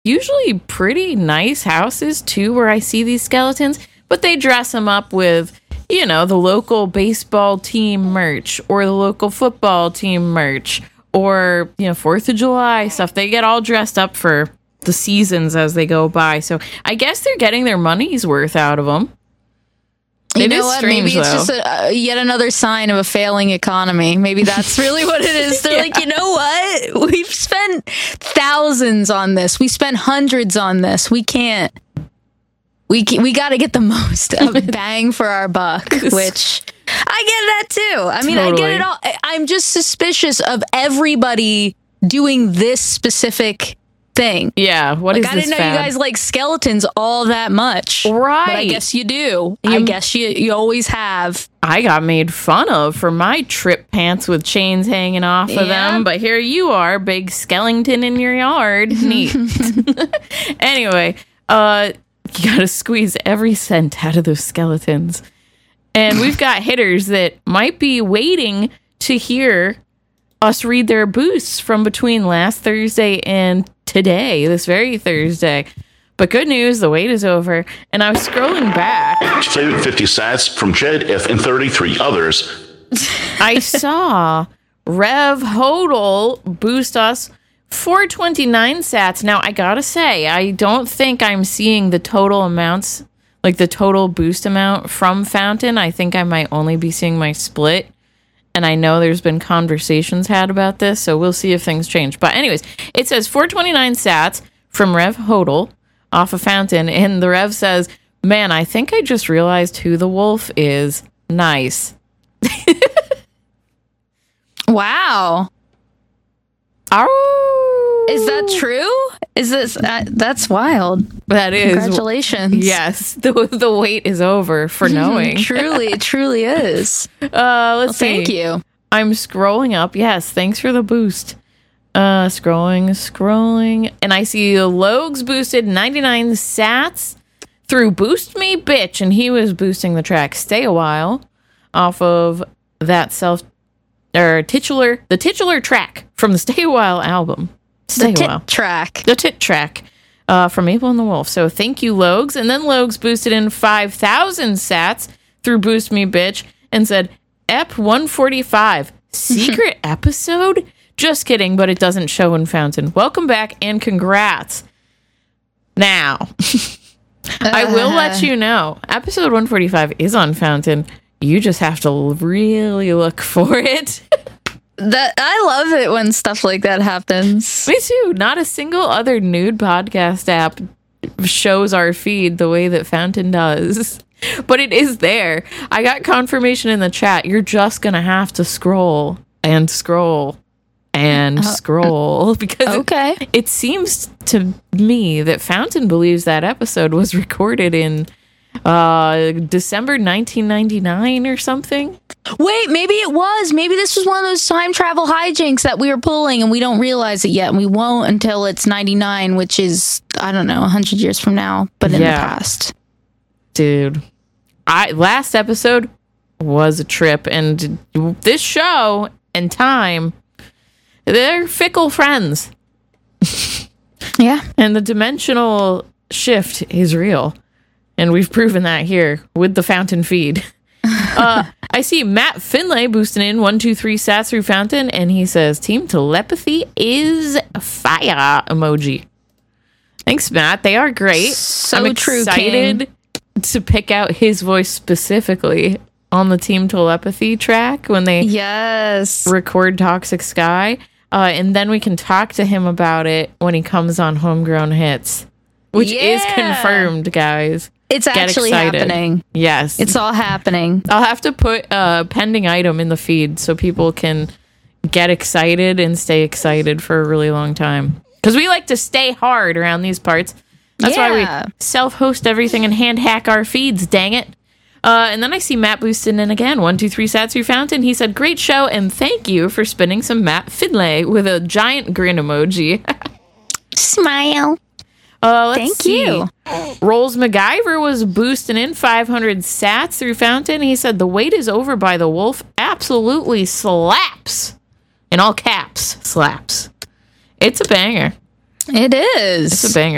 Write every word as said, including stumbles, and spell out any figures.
usually pretty nice houses too where I see these skeletons, but they dress them up with, you know, the local baseball team merch or the local football team merch or, you know, fourth of July stuff. They get all dressed up for the seasons as they go by. So I guess they're getting their money's worth out of them. You it know is what? strange, Maybe it's though. just a, uh, yet another sign of a failing economy. Maybe that's really what it is. They're Yeah. like, you know what? We've spent thousands on this. We spent hundreds on this. We can't. We ca- we got to get the most of bang for our buck, which I get that too. I mean, I get Totally. it all. I- I'm just suspicious of everybody doing this specific thing. Yeah, what Like, is I this didn't know fad? you guys like skeletons all that much. Right. But I guess you do. I You- guess you, you always have. I got made fun of for my trip pants with chains hanging off of Yeah. them, but here you are, big skeleton in your yard. Neat. Anyway, uh, you gotta squeeze every cent out of those skeletons. And we've got hitters that might be waiting to hear us read their boosts from between last Thursday and today, this very Thursday. But good news, the wait is over. And I was scrolling back. fifty sats from Jed F and thirty-three others. I saw Rev Hodel boost us four twenty-nine sats. Now, I gotta say, I don't think I'm seeing the total amounts, like the total boost amount from Fountain. I think I might only be seeing my split. And I know there's been conversations had about this, so we'll see if things change. But anyways, it says four twenty-nine sats from Rev Hodel off of Fountain. And the Rev says, man, I think I just realized who the wolf is. Nice. Wow. Oh, Is that true? Is this uh, that's wild? that is Congratulations. yes. The the wait is over for knowing. truly, it truly is. Uh, let's see. Thank you. I'm scrolling up. Yes, thanks for the boost. Uh, scrolling, scrolling, and I see Logs boosted ninety-nine sats through Boost Me Bitch, and he was boosting the track Stay a While off of that self or titular the titular track from the Stay a While album. Stay The a tit While. track. The tit track uh, from Maple and the Wolf. So thank you, Logs. And then Logs boosted in five thousand sats through Boost Me Bitch and said, Ep one forty-five, secret episode? Just kidding, but it doesn't show in Fountain. Welcome back and congrats. Now, I will let you know, episode one forty-five is on Fountain. You just have to really look for it. That I love it when stuff like that happens. Me too. Not a single other nude podcast app shows our feed the way that Fountain does. But it is there. I got confirmation in the chat. You're just going to have to scroll and scroll and scroll because Okay. it, it seems to me that Fountain believes that episode was recorded in uh, December nineteen ninety-nine or something. Wait, maybe it was. Maybe this was one of those time travel hijinks that we were pulling and we don't realize it yet. And we won't until it's ninety-nine, which is, I don't know, one hundred years from now, but in Yeah. the past. Dude, I last episode was a trip, and this show and time, they're fickle friends, Yeah. and the dimensional shift is real, and we've proven that here with the Fountain feed. uh, I see Matt Finlay boosting in one, two, three sats through Fountain, and he says Team Telepathy is fire emoji. Thanks, Matt. They are great. So I'm true, excited to pick out his voice specifically on the Team Telepathy track when they Yes. record Toxic Sky. Uh, and then we can talk to him about it when he comes on Homegrown Hits, which is Yeah. confirmed, guys. It's Get actually excited. happening. Yes. It's all happening. I'll have to put a pending item in the feed so people can get excited and stay excited for a really long time. Because we like to stay hard around these parts. That's why Yeah. we self-host everything and hand hack our feeds, dang it. Uh, and then I see Matt boosting in again. One, two, three sats through Fountain. He said, great show, and thank you for spinning some Matt Finlay with a giant grin emoji. Smile. Uh, let's Thank see. you. Rolls MacGyver was boosting in five hundred sats through Fountain. He said, the wait is over by the wolf. Absolutely slaps. In all caps, slaps. It's a banger. It is. It's a banger.